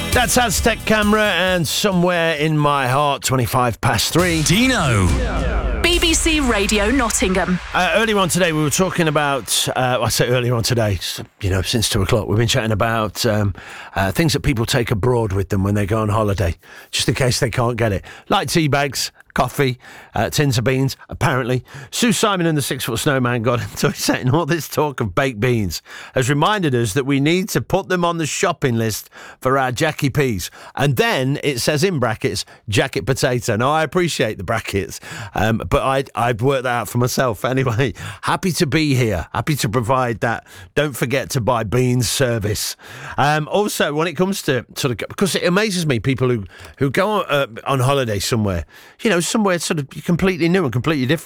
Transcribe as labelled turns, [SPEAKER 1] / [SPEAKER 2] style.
[SPEAKER 1] That's Aztec Camera and Somewhere in My Heart, 3:25.
[SPEAKER 2] Dino.
[SPEAKER 3] BBC Radio Nottingham.
[SPEAKER 1] Earlier on today, we were talking about, I say earlier on today, since 2 o'clock, we've been chatting about things that people take abroad with them when they go on holiday, just in case they can't get it. Like tea bags, coffee, tins of beans, apparently. Sue Simon and the 6 Foot Snowman got into setting all this talk of baked beans has reminded us that we need to put them on the shopping list for our Jackie Peas. And then it says in brackets, jacket potato. Now, I appreciate the brackets, but I've worked that out for myself. Anyway, happy to be here. Happy to provide that don't forget to buy beans service. Also, when it comes to sort of, because it amazes me, people who go on holiday somewhere, somewhere sort of completely new and completely different.